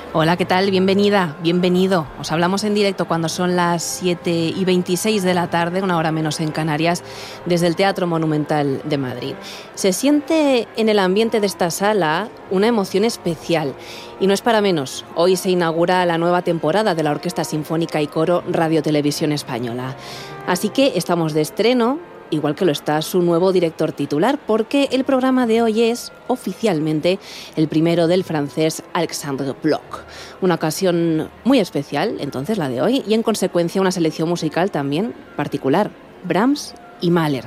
Hola, ¿qué tal? Bienvenida, bienvenido. Os hablamos en directo cuando son las 7:26 de la tarde, una hora menos en Canarias, desde el Teatro Monumental de Madrid. Se siente en el ambiente de esta sala una emoción especial y no es para menos. Hoy se inaugura la nueva temporada de la Orquesta Sinfónica y Coro Radio Televisión Española. Así que estamos de estreno, igual que lo está su nuevo director titular, porque el programa de hoy es, oficialmente, el primero del francés Alexandre Bloch. Una ocasión muy especial, entonces, la de hoy, y en consecuencia una selección musical también particular, Brahms y Mahler.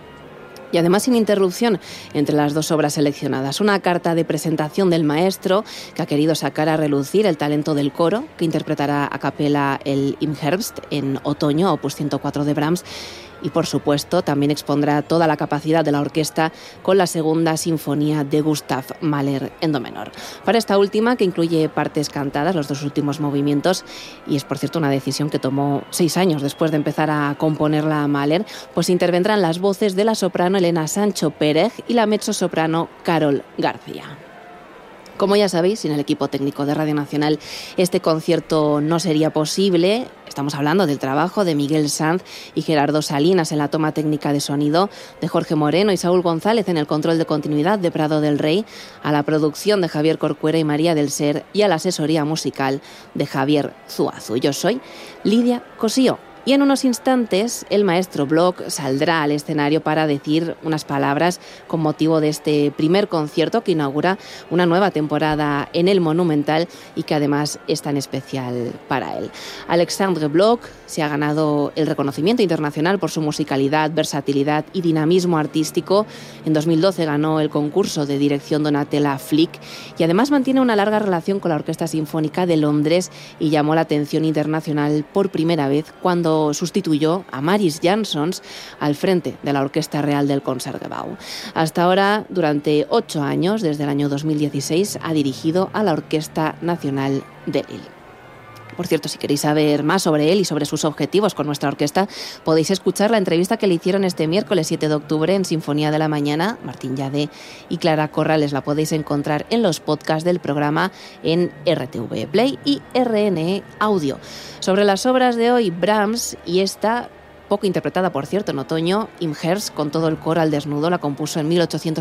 Y además sin interrupción entre las dos obras seleccionadas. Una carta de presentación del maestro que ha querido sacar a relucir el talento del coro, que interpretará a capela el Im Herbst en otoño, opus 104 de Brahms. Y, por supuesto, también expondrá toda la capacidad de la orquesta con la segunda sinfonía de Gustav Mahler en do menor. Para esta última, que incluye partes cantadas, los dos últimos movimientos, y es, por cierto, una decisión que tomó 6 años después de empezar a componerla a Mahler, pues intervendrán las voces de la soprano Elena Sancho Pérez y la mezzosoprano Carol García. Como ya sabéis, sin el equipo técnico de Radio Nacional este concierto no sería posible. Estamos hablando del trabajo de Miguel Sanz y Gerardo Salinas en la toma técnica de sonido, de Jorge Moreno y Saúl González en el control de continuidad de Prado del Rey, a la producción de Javier Corcuera y María del Ser y a la asesoría musical de Javier Zuazu. Yo soy Lidia Cosío. Y en unos instantes el maestro Bloch saldrá al escenario para decir unas palabras con motivo de este primer concierto que inaugura una nueva temporada en el Monumental y que además es tan especial para él. Alexandre Bloch se ha ganado el reconocimiento internacional por su musicalidad, versatilidad y dinamismo artístico. En 2012 ganó el concurso de dirección Donatella Flick y además mantiene una larga relación con la Orquesta Sinfónica de Londres y llamó la atención internacional por primera vez cuando sustituyó a Maris Jansons al frente de la Orquesta Real del Concertgebouw. Hasta ahora, durante 8 años, desde el año 2016, ha dirigido a la Orquesta Nacional de Lille. Por cierto, si queréis saber más sobre él y sobre sus objetivos con nuestra orquesta, podéis escuchar la entrevista que le hicieron este miércoles 7 de octubre en Sinfonía de la Mañana, Martín Llade y Clara Corrales. La podéis encontrar en los podcasts del programa en RTV Play y RNE Audio. Sobre las obras de hoy, Brahms y esta, poco interpretada por cierto en otoño, Im Herbst con todo el coro al desnudo, la compuso en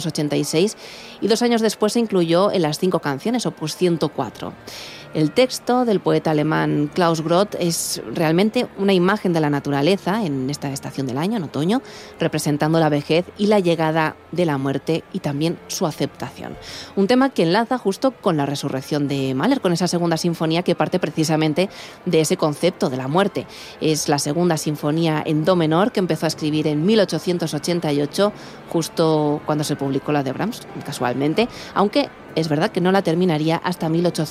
1886 y 2 años después se incluyó en las 5 canciones, opus 104. El texto del poeta alemán Klaus Groth es realmente una imagen de la naturaleza en esta estación del año, en otoño, representando la vejez y la llegada de la muerte y también su aceptación. Un tema que enlaza justo con la resurrección de Mahler, con esa segunda sinfonía que parte precisamente de ese concepto de la muerte. Es la segunda sinfonía en do menor que empezó a escribir en 1888, justo cuando se publicó la de Brahms, casualmente, aunque es verdad que no la terminaría hasta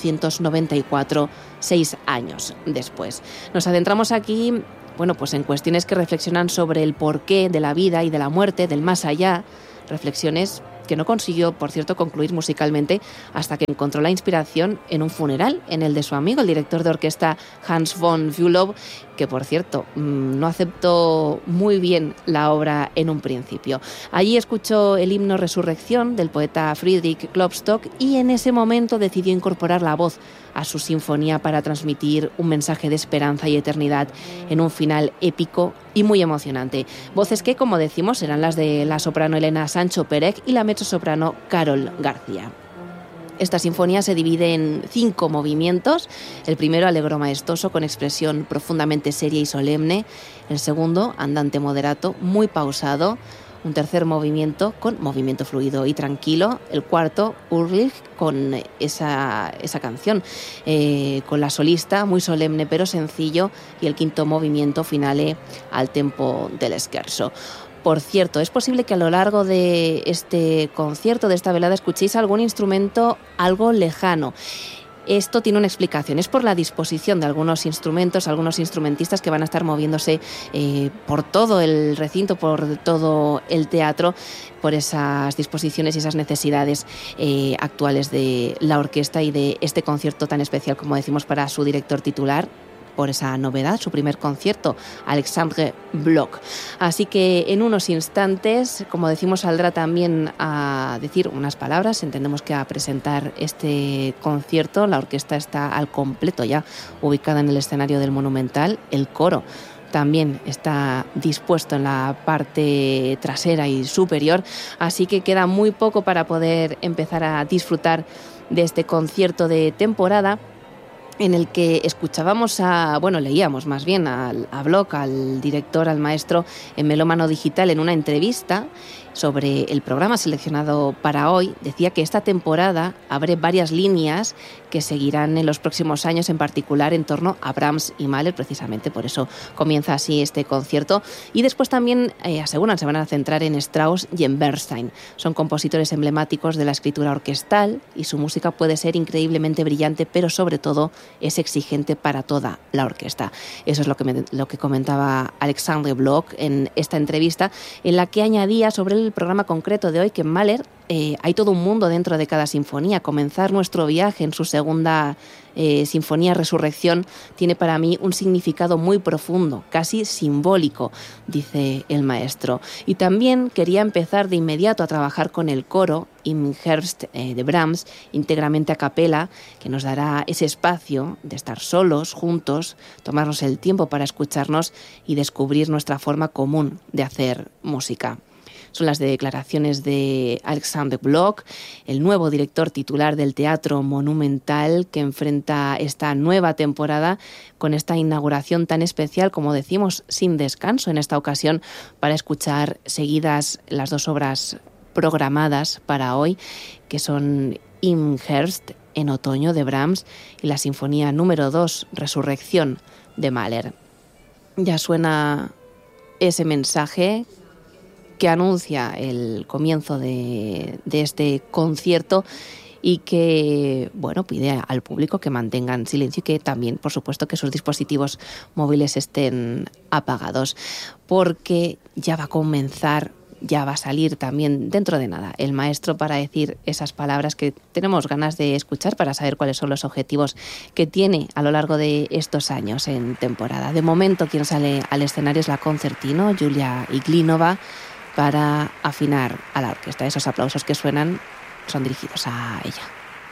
1894, 6 años después. Nos adentramos aquí, pues en cuestiones que reflexionan sobre el porqué de la vida y de la muerte, del más allá, reflexiones que no consiguió, por cierto, concluir musicalmente hasta que encontró la inspiración en un funeral, en el de su amigo, el director de orquesta Hans von Bülow, que, por cierto, no aceptó muy bien la obra en un principio. Allí escuchó el himno Resurrección del poeta Friedrich Klopstock y en ese momento decidió incorporar la voz a su sinfonía para transmitir un mensaje de esperanza y eternidad en un final épico y muy emocionante. Voces que, como decimos, eran las de la soprano Elena Sancho Pérez y la mezzosoprano Carol García. Esta sinfonía se divide en 5 movimientos. El primero, allegro maestoso, con expresión profundamente seria y solemne. El segundo, andante moderato, muy pausado. Un tercer movimiento con movimiento fluido y tranquilo. El cuarto, Ulrich, con esa canción, con la solista, muy solemne pero sencillo. Y el quinto movimiento, finale, al tempo del scherzo. Por cierto, es posible que a lo largo de este concierto, de esta velada, escuchéis algún instrumento algo lejano. Esto tiene una explicación, es por la disposición de algunos instrumentos, algunos instrumentistas que van a estar moviéndose por todo el recinto, por todo el teatro, por esas disposiciones y esas necesidades actuales de la orquesta y de este concierto tan especial, como decimos, para su director titular, por esa novedad, su primer concierto, Alexandre Bloch. Así que en unos instantes, como decimos, saldrá también a decir unas palabras, entendemos que a presentar este concierto. La orquesta está al completo ya ubicada en el escenario del Monumental, el coro también está dispuesto en la parte trasera y superior, así que queda muy poco para poder empezar a disfrutar de este concierto de temporada en el que leíamos más bien a Bloch, al director, al maestro en Melómano Digital, en una entrevista sobre el programa seleccionado para hoy. Decía que esta temporada abre varias líneas que seguirán en los próximos años, en particular en torno a Brahms y Mahler, precisamente por eso comienza así este concierto. Y después también, aseguran, se van a centrar en Strauss y en Bernstein. Son compositores emblemáticos de la escritura orquestal y su música puede ser increíblemente brillante, pero sobre todo es exigente para toda la orquesta. Eso es lo que comentaba Alexandre Bloch en esta entrevista, en la que añadía sobre el programa concreto de hoy que en Mahler hay todo un mundo dentro de cada sinfonía. Comenzar nuestro viaje en su segunda sinfonía Resurrección tiene para mí un significado muy profundo, casi simbólico, dice el maestro. Y también quería empezar de inmediato a trabajar con el coro Im Herbst de Brahms, íntegramente a capela, que nos dará ese espacio de estar solos, juntos, tomarnos el tiempo para escucharnos y descubrir nuestra forma común de hacer música. Son las declaraciones de Alexandre Bloch, el nuevo director titular del Teatro Monumental, que enfrenta esta nueva temporada con esta inauguración tan especial, como decimos, sin descanso en esta ocasión, para escuchar seguidas las dos obras programadas para hoy, que son Im Herbst en otoño de Brahms y la Sinfonía número 2, Resurrección de Mahler. Ya suena ese mensaje que anuncia el comienzo de este concierto y que, pide al público que mantengan silencio y que también, por supuesto, que sus dispositivos móviles estén apagados, porque ya va a comenzar, ya va a salir también dentro de nada el maestro para decir esas palabras que tenemos ganas de escuchar para saber cuáles son los objetivos que tiene a lo largo de estos años en temporada. De momento, quien sale al escenario es la concertino, Yulia Iglinova, para afinar a la orquesta. Esos aplausos que suenan son dirigidos a ella.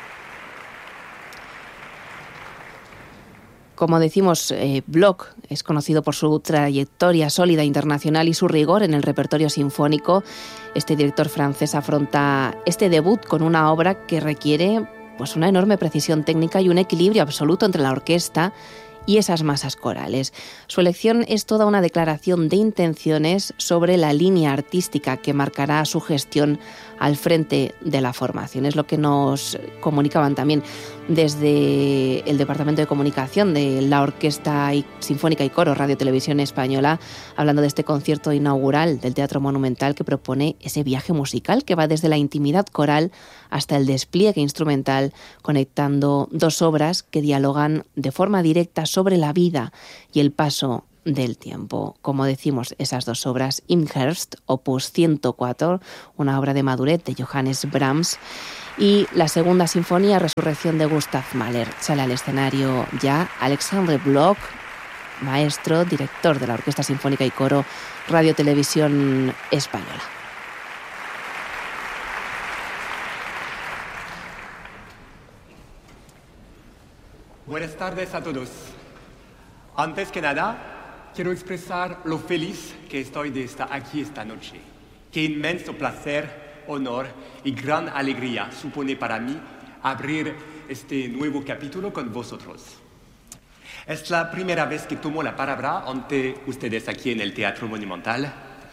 Como decimos, Bloch es conocido por su trayectoria sólida internacional y su rigor en el repertorio sinfónico. Este director francés afronta este debut con una obra que requiere una enorme precisión técnica y un equilibrio absoluto entre la orquesta y esas masas corales. Su elección es toda una declaración de intenciones sobre la línea artística que marcará su gestión al frente de la formación. Es lo que nos comunicaban también desde el Departamento de Comunicación de la Orquesta Sinfónica y Coro Radio Televisión Española, hablando de este concierto inaugural del Teatro Monumental que propone ese viaje musical que va desde la intimidad coral hasta el despliegue instrumental, conectando dos obras que dialogan de forma directa sobre la vida y el paso del tiempo. Como decimos, esas dos obras, Im Herbst, opus 104, una obra de Maduret de Johannes Brahms, y la segunda sinfonía, Resurrección de Gustav Mahler. Sale al escenario ya Alexandre Bloch, maestro, director de la Orquesta Sinfónica y Coro Radio Televisión Española. Buenas tardes a todos. Antes que nada, quiero expresar lo feliz que estoy de estar aquí esta noche. Qué inmenso placer, honor y gran alegría supone para mí abrir este nuevo capítulo con vosotros. Es la primera vez que tomo la palabra ante ustedes aquí en el Teatro Monumental.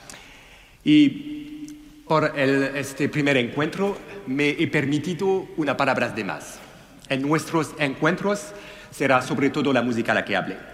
Y por este primer encuentro me he permitido una palabra de más. En nuestros encuentros será sobre todo la música la que hable.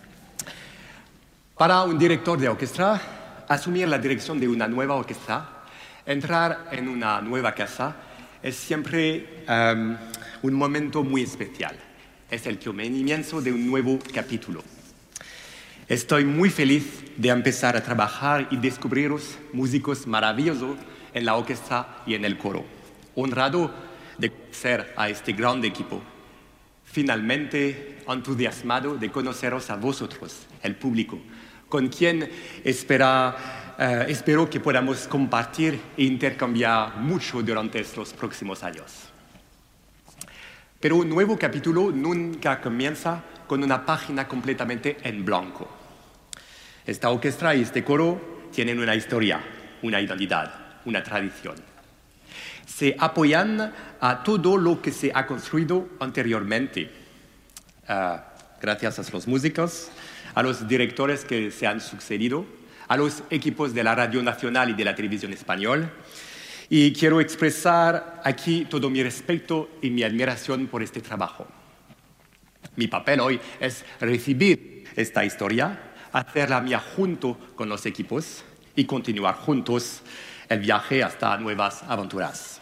Para un director de orquesta, asumir la dirección de una nueva orquesta, entrar en una nueva casa, es siempre un momento muy especial. Es el comienzo de un nuevo capítulo. Estoy muy feliz de empezar a trabajar y descubriros músicos maravillosos en la orquesta y en el coro. Honrado de ser a este gran equipo. finalmente entusiasmado de conoceros a vosotros, el público, con quien espero que podamos compartir e intercambiar mucho durante estos próximos años. Pero un nuevo capítulo nunca comienza con una página completamente en blanco. Esta orquesta y este coro tienen una historia, una identidad, una tradición. Se apoyan a todo lo que se ha construido anteriormente, gracias a los músicos, a los directores que se han sucedido, a los equipos de la Radio Nacional y de la Televisión Española. Y quiero expresar aquí todo mi respeto y mi admiración por este trabajo. Mi papel hoy es recibir esta historia, hacerla mía junto con los equipos y continuar juntos el viaje hasta nuevas aventuras.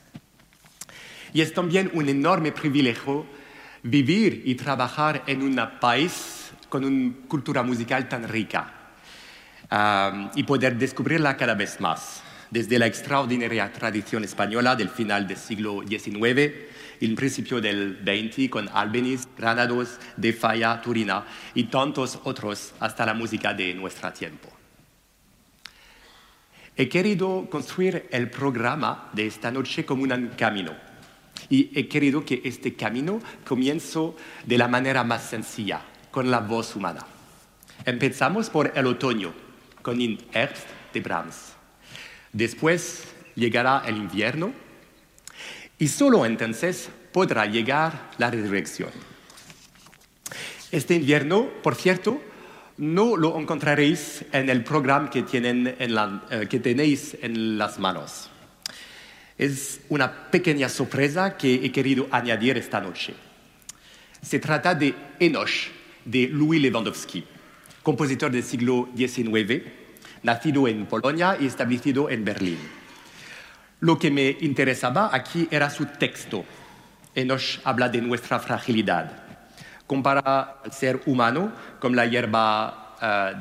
Y es también un enorme privilegio vivir y trabajar en un país con una cultura musical tan rica y poder descubrirla cada vez más. Desde la extraordinaria tradición española del final del siglo XIX y el principio del XX con Albéniz, Granados, De Falla, Turina y tantos otros hasta la música de nuestro tiempo. He querido construir el programa de esta noche como un camino y he querido que este camino comience de la manera más sencilla, con la voz humana. Empezamos por el otoño, con In Herbst de Brahms. Después llegará el invierno y solo entonces podrá llegar la resurrección. Este invierno, por cierto, no lo encontraréis en el programa que tenéis en las manos. Es una pequeña sorpresa que he querido añadir esta noche. Se trata de Enoch, de Louis Lewandowski, compositor del siglo XIX, nacido en Polonia y establecido en Berlín. Lo que me interesaba aquí era su texto. Enoch habla de nuestra fragilidad. Compara al ser humano con la hierba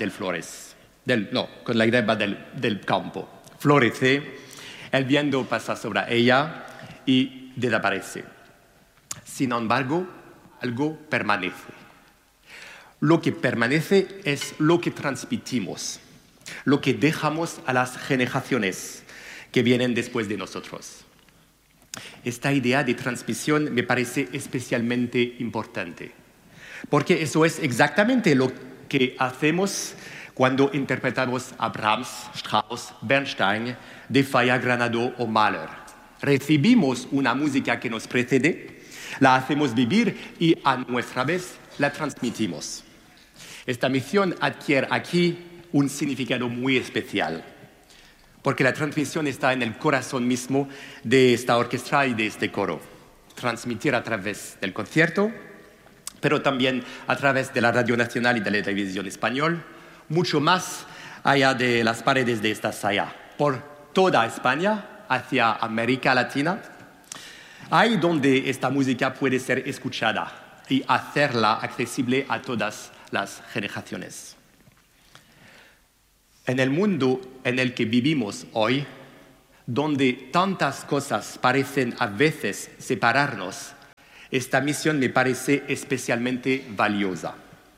con la hierba del campo. Florece, el viento pasa sobre ella y desaparece. Sin embargo, algo permanece. Lo que permanece es lo que transmitimos, lo que dejamos a las generaciones que vienen después de nosotros. Esta idea de transmisión me parece especialmente importante, porque eso es exactamente lo que hacemos cuando interpretamos a Brahms, Strauss, Bernstein, De Falla, Granado o Mahler. Recibimos una música que nos precede, la hacemos vivir y a nuestra vez la transmitimos. Esta misión adquiere aquí un significado muy especial, porque la transmisión está en el corazón mismo de esta orquesta y de este coro. Transmitir a través del concierto, pero también a través de la Radio Nacional y de la Televisión Española, mucho más allá de las paredes de esta sala, por toda España, hacia América Latina, ahí donde esta música puede ser escuchada y hacerla accesible a todas las generaciones. En el mundo en el que vivimos hoy, donde tantas cosas parecen a veces separarnos, esta misión me parece especialmente valiosa.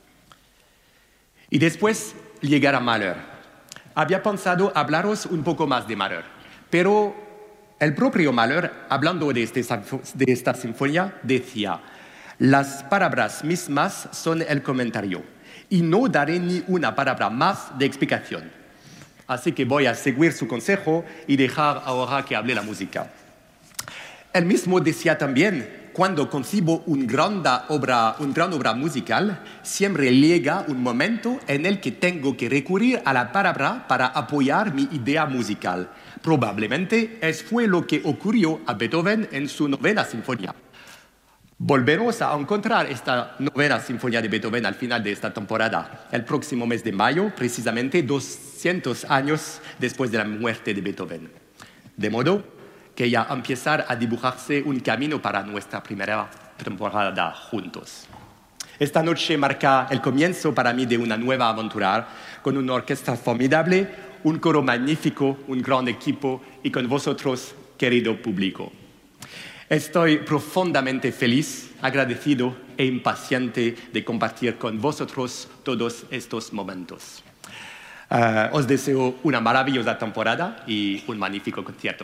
Y después llegará Mahler. Había pensado hablaros un poco más de Mahler, pero el propio Mahler, hablando de esta sinfonía, decía: las palabras mismas son el comentario y no daré ni una palabra más de explicación. Así que voy a seguir su consejo y dejar ahora que hable la música. Él mismo decía también: cuando concibo una gran obra musical, siempre llega un momento en el que tengo que recurrir a la palabra para apoyar mi idea musical. Probablemente eso fue lo que ocurrió a Beethoven en su 9ª sinfonía. Volveremos a encontrar esta 9ª sinfonía de Beethoven al final de esta temporada, el próximo mes de mayo, precisamente 200 años después de la muerte de Beethoven. De modo que ya empieza a dibujarse un camino para nuestra primera temporada juntos. Esta noche marca el comienzo para mí de una nueva aventura, con una orquesta formidable, un coro magnífico, un gran equipo y con vosotros, querido público. Estoy profundamente feliz, agradecido e impaciente de compartir con vosotros todos estos momentos. Os deseo una maravillosa temporada y un magnífico concierto.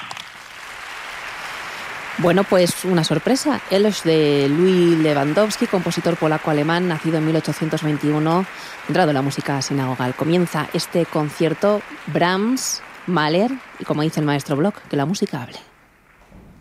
Bueno, pues una sorpresa. Él es de Louis Lewandowski, compositor polaco-alemán, nacido en 1821, entrado en la música sinagogal. Comienza este concierto Brahms, Mahler y, como dice el maestro Bloch, que la música hable.